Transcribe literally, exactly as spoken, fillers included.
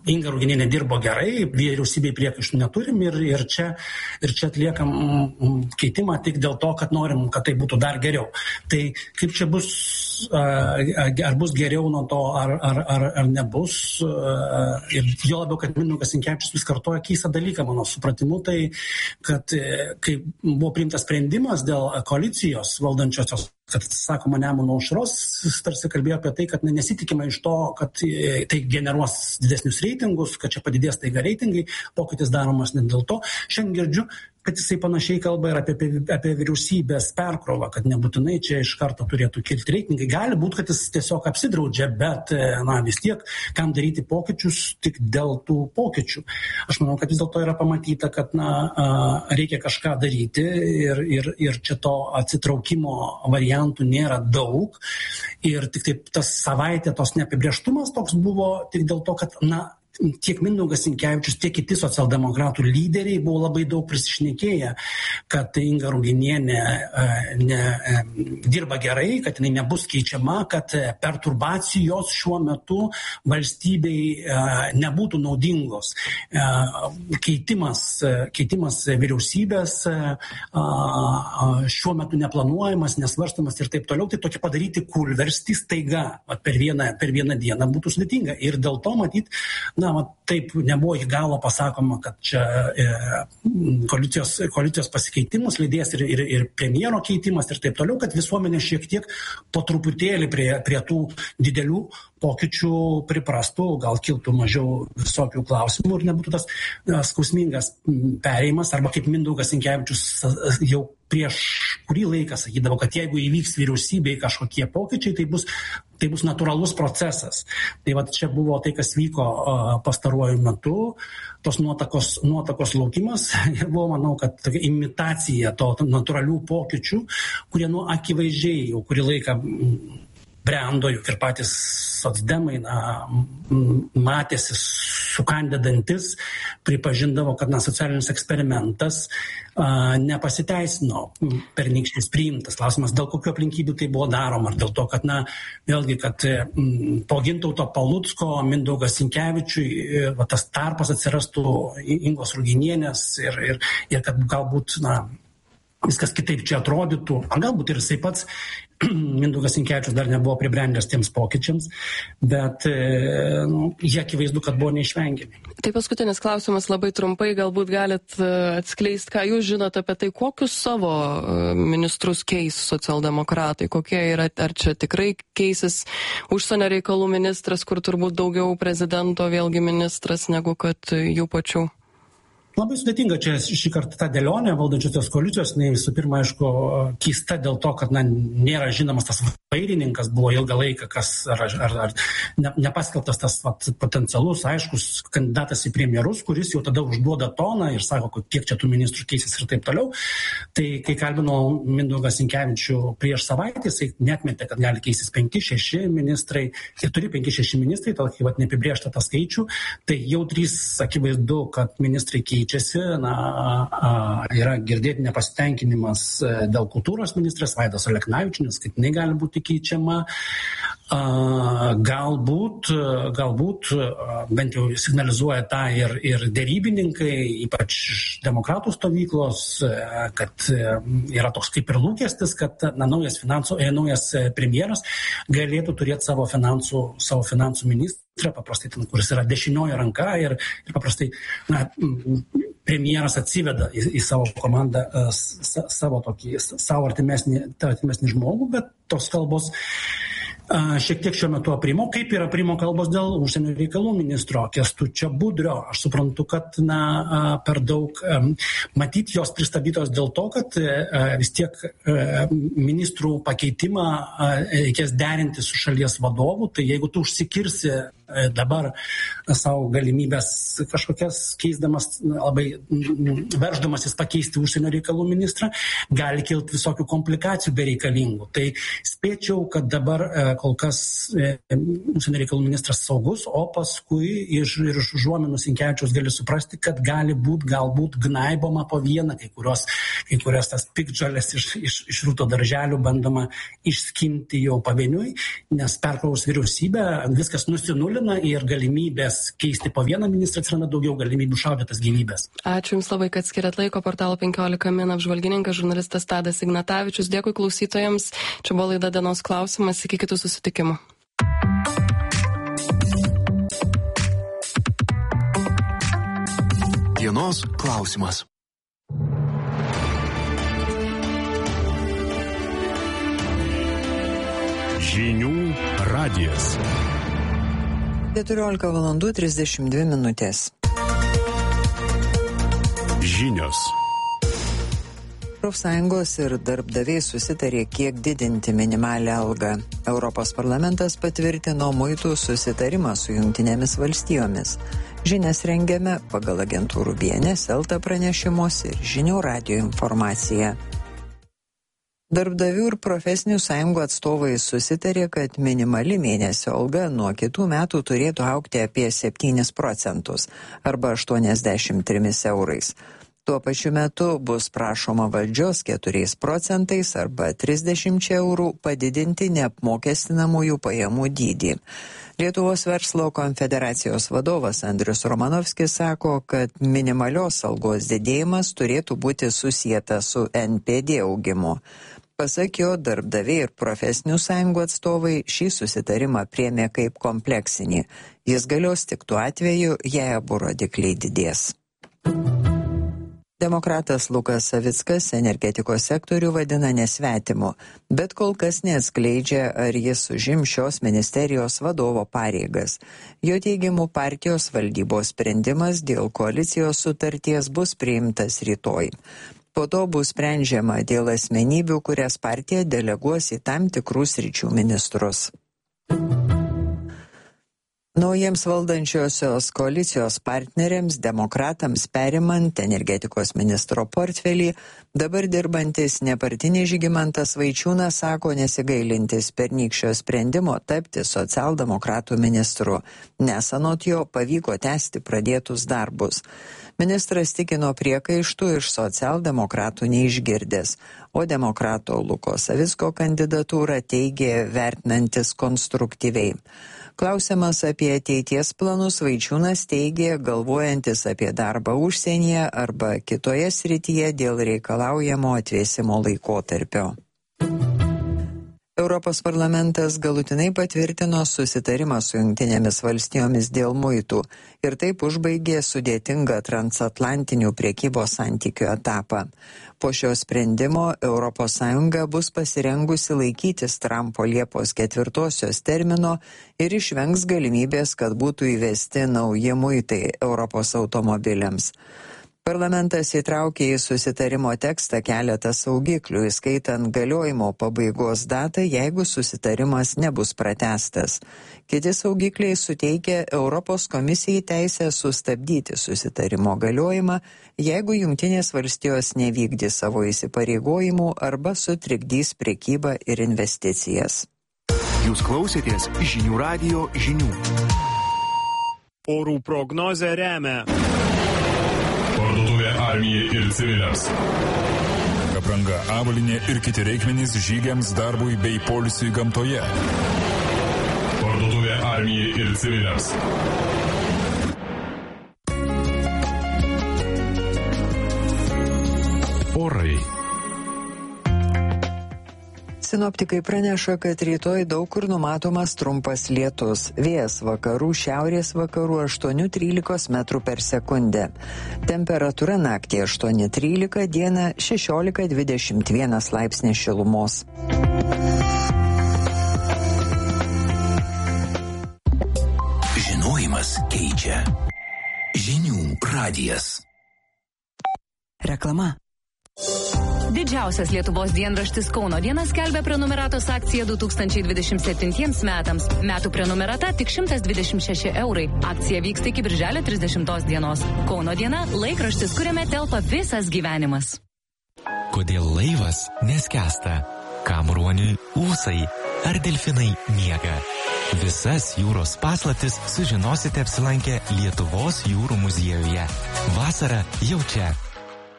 Inga Ruginienė dirbo gerai, vyriausybei priekaištų neturim ir, ir, čia, ir čia atliekam keitimą tik dėl to, kad norim, kad tai būtų dar geriau. Tai kaip čia bus, ar bus geriau nuo to, ar, ar, ar, ar nebus. Ir jo labiau, kad Mindaugas Sinkevičius vis kartoja keistą dalyką, mano supratimu, tai kad kai buvo priimtas sprendimas dėl koalicijos valdančiosios, kad, sakoma, Nemuno aušros, tarsi kalbėjo apie tai, kad nesitikima iš to, kad tai generuos didesnius reitingus, kad čia padidės taiga reitingai, pokytis daromas ne dėl to. Šiandien girdžiu, kad jisai panašiai kalba ir apie, apie, apie vyriausybės perkrovą, kad nebūtinai čia iš karto turėtų kilti reitingai. Gali būti, kad jis tiesiog apsidraudžia, bet na, vis tiek, kam daryti pokyčius tik dėl tų pokyčių. Aš manau, kad vis dėlto yra pamatyta, kad na, reikia kažką daryti ir, ir, ir čia to atsitraukimo variantų nėra daug. Ir tik taip tas savaitė, tos neapibrėžtumas toks buvo tik dėl to, kad na, tiek Mindaugas Sinkevičius, tiek kiti socialdemokratų lyderiai buvo labai daug prisišnekėję, kad Inga Ruginienė ne, dirba gerai, kad jinai nebus keičiama, kad perturbacijos šiuo metu valstybei nebūtų naudingos. Keitimas, keitimas vyriausybės šiuo metu neplanuojamas, nesvarstamas ir taip toliau, tai tokie padaryti kulverstį staiga per vieną, per vieną dieną būtų sudėtinga. Ir dėl to matyt, na, taip nebuvo iki galo pasakoma, kad čia e, koalicijos, koalicijos pasikeitimus lydės ir, ir, ir premjero keitimas ir taip toliau, kad visuomenė šiek tiek po truputėlį prie, prie tų didelių pokyčių priprastų, gal kiltų mažiau visokių klausimų ir nebūtų tas e, skausmingas perėjimas, arba kaip Mindaugas Sinkevičius jau prieš kurį laiką sakydavo, kad jeigu įvyks vyriausybėje kažkokie pokyčiai, tai bus, tai bus natūralus procesas. Tai va čia buvo tai, kas vyko uh, pastaruoju metu, tos nuotakos, nuotakos laukimas ir buvo, manau, kad tokia imitacija to natūralių pokyčių, kurie nu akivaizdžiai jau kurį laiką brendo, juk ir patys socdemai na, matėsi sukandę dantis, pripažindavo, kad na, socialinis eksperimentas a, nepasiteisino pernykštis priimtas. Klausimas, dėl kokių aplinkybių tai buvo daroma, ar dėl to, kad, na, vėlgi, kad m, po Gintauto Palucko, Mindaugas Sinkevičiui va, tas tarpas atsirastų Ingos Ruginienės ir, ir, ir kad galbūt, na, viskas kitaip čia atrodytų, ar galbūt ir jisai pats Mindaugas Sinkevičius dar nebuvo pribrendęs tiems pokyčiams, bet nu, jie akivaizdu, kad buvo neišvengiami. Tai paskutinis klausimas labai trumpai, galbūt galit atskleisti, ką jūs žinot apie tai, kokius savo ministrus keis socialdemokratai, kokie yra, ar čia tikrai keisis užsienio reikalų ministras, kur turbūt daugiau prezidento vėlgi ministras negu kad jų pačių? Labai sudėtinga čia šį kartą ta dėlionė valdančiosios koalicijos, ne visų pirma, aišku, keista dėl to, kad na, nėra žinomas tas vairininkas, buvo ilgą laiką, kas ar, ar, ar ne, nepaskelbtas tas vat, potencialus, aiškus kandidatas į premjerus, kuris jau tada užduoda toną ir sako, kiek čia tų ministrų keisis ir taip toliau. Tai kai kalbino Mindaugą Sinkevičių prieš savaitę, jisai neatmetė, kad gali keisis penki šeši ministrai, keturi penki šeši ministrai, tokį vat, neapibrėžtą tą skaičių, tai jau trys akivaizdu, kad ministrai keičiasi. Na, yra girdėti nepasitenkinimas dėl kultūros ministrės Vaidos Aleknavičienės, kad jinai gali būti keičiama. Galbūt, galbūt bent jau signalizuoja tą ir, ir dėrybininkai, ypač demokratų stovyklos, kad yra toks kaip ir lūkestis, kad na, naujas, finansų, naujas premjeras galėtų turėti savo finansų, savo finansų ministrą, paprastai ten, kuris yra dešinioji ranka ir, ir paprastai na, premjeras atsiveda į, į savo komandą sa, savo tokį, savo artimesnį, artimesnį žmogų, bet tos kalbos šiek tiek šiuo metu aprimo, kaip yra aprimo kalbos dėl užsienio reikalų ministro Kęstučio Budrio. Aš suprantu, kad na, per daug matyti jos pristabdytos dėl to, kad vis tiek ministrų pakeitimą reikės derinti su šalies vadovu, tai jeigu tu užsikirsi dabar savo galimybės kažkokias keisdamas, labai verždamasis pakeisti užsienio reikalų ministrą, gali kilti visokių komplikacijų bereikalingų. Tai spėčiau, kad dabar kol kas užsienio reikalų ministras saugus, o paskui iš, iš užuominų Sinkevičiaus gali suprasti, kad gali būt galbūt gnaiboma po vieną, kai, kurios, kai kurios tas piktžolės iš, iš, iš rūto darželių bandoma išskinti jau pavieniui, nes perkraus vyriausybę, viskas nusinulina tobulina ir galimybės keisti po vieną ministrą atsiranda daugiau galimybių šaudytas gyvybės. Ačiū Jums labai, kad skiriat laiko. Portalo penkiolika min apžvalgininkas, žurnalistas Tadas Ignatavičius. Dėkui klausytojams. Čia buvo laida Dienos klausimas. Iki kitų susitikimų. Dienos klausimas. Žinių radijas. keturiolika valandų trisdešimt dvi minutės. Žinios. Profsąjungos ir darbdaviai susitarė, kiek didinti minimalią algą. Europos parlamentas patvirtino muitų susitarimą su Jungtinėmis valstijomis. Žinias rengiame pagal agentūrų B N S, Elta pranešimus ir Žinių radijo informaciją. Darbdavių ir profesinių sąjungų atstovai susitarė, kad minimali mėnesio alga nuo kitų metų turėtų augti apie septynis procentus arba aštuoniasdešimt trimis eurais. Tuo pačiu metu bus prašoma valdžios keturiais procentais arba trisdešimčia eurų padidinti neapmokestinamųjų pajamų dydį. Lietuvos verslo konfederacijos vadovas Andrius Romanovskis sako, kad minimalios algos didėjimas turėtų būti susietas su N P D augimu. Pasak jo, darbdaviai ir profesinių sąjungų atstovai šį susitarimą priėmė kaip kompleksinį. Jis galios tik tuo atveju, jei abu rodikliai didės. Demokratas Lukas Savickas energetikos sektorių vadina nesvetimu, bet kol kas neatskleidžia, ar jis užims šios ministerijos vadovo pareigas. Jo teigimu, partijos valdybos sprendimas dėl koalicijos sutarties bus priimtas rytoj. Po to bus sprendžiama dėl asmenybių, kurias partija deleguos į tam tikrus sričių ministrus. Naujiems valdančiosios koalicijos partneriams, demokratams perimant energetikos ministro portfelį, dabar dirbantis nepartinis Žygimantas Vaičiūnas sako nesigailintis pernykščio sprendimo tapti socialdemokratų ministru, nes anot jo pavyko tęsti pradėtus darbus. Ministras tikino priekaištų iš socialdemokratų neišgirdęs, o demokrato Luko Savicko kandidatūrą teigė vertinantis konstruktyviai. Klausiamas apie ateities planus, Vaičiūnas teigė, galvojantis apie darbą užsienyje arba kitoje srityje dėl reikalaujamo atvėsimo laikotarpio. Europos parlamentas galutinai patvirtino susitarimą su Jungtinėmis valstijomis dėl muitų ir taip užbaigė sudėtingą transatlantinių priekybos santykių etapą. Po šio sprendimo Europos Sąjunga bus pasirengusi laikytis Trumpo Liepos ketvirtosios termino ir išvengs galimybės, kad būtų įvesti nauji muitai Europos automobiliams. Parlamentas įtraukė į susitarimo tekstą keletą saugiklių, įskaitant galiojimo pabaigos datą, jeigu susitarimas nebus pratęstas. Kiti saugikliai suteikia Europos komisijai teisę sustabdyti susitarimo galiojimą, jeigu Jungtinės valstijos nevykdys savo įsipareigojimų arba sutrikdys prekybą ir investicijas. Jūs klausėtės Žinių radijo žinių. Orų prognozę remia Parduotuvė Armijai ir civiliams. Apranga, avalynė ir kiti reikmenys žygiams, darbui bei poilsiui gamtoje. Parduotuvė Armijai ir civiliams. Orai. Sinoptikai praneša, kad rytoj daug kur numatomas trumpas lietus. Vėjas vakarų, šiaurės vakarų aštuoni trylika metrų per sekundę. Temperatūra naktį aštuoni trylika, dieną šešiolika dvidešimt vienas laipsnis šilumos. Žinojimas keičia. Žinių radijas. Reklama. Didžiausias Lietuvos dienraštis Kauno diena skelbia prenumeratos akciją du tūkstančiai dvidešimt septintiems metams. Metų prenumerata tik šimtas dvidešimt šeši eurai. Akcija vyksta iki birželio trisdešimtos dienos. Kauno diena – laikraštis, kuriame telpa visas gyvenimas. Kodėl laivas neskęsta? Kam ruoniui ūsai? Ar delfinai miega? Visas jūros paslaptis sužinosite apsilankę Lietuvos jūrų muziejuje. Vasara jau čia.